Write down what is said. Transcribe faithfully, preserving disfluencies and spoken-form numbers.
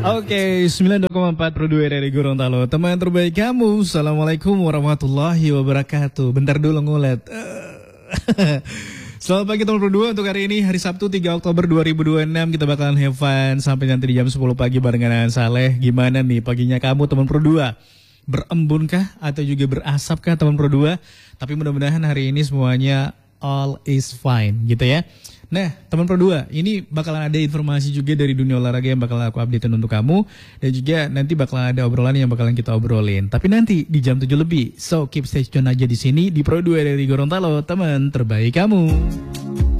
Oke, sembilan puluh dua koma empat Pro dua dari Gorontalo. Teman terbaik kamu. Assalamualaikum warahmatullahi wabarakatuh. Bentar dulu ngulet. Selamat pagi teman Pro dua. Untuk hari ini hari Sabtu tiga Oktober dua ribu dua puluh enam kita bakalan have fun sampai nanti di jam sepuluh pagi barengan Saleh. Gimana nih paginya kamu teman Pro dua? Berembunkah atau juga berasapkah teman Pro dua? Tapi mudah-mudahan hari ini semuanya all is fine gitu ya. Nah, teman Pro dua, ini bakalan ada informasi juga dari dunia olahraga yang bakal aku update untuk kamu. Dan juga nanti bakalan ada obrolan yang bakalan kita obrolin. Tapi nanti di jam tujuh lebih. So, keep stay tune aja di sini di Pro dua dari Gorontalo, teman terbaik kamu.